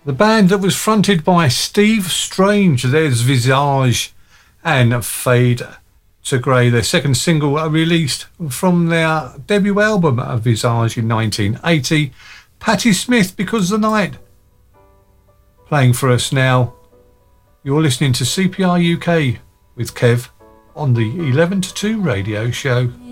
The band that was fronted by Steve Strange, there's Visage and Fade to Grey, their second single released from their debut album Visage in 1980. Patti Smith, Because the Night, playing for us now. You're listening to CPR UK with Kev on the 11 to 2 radio show.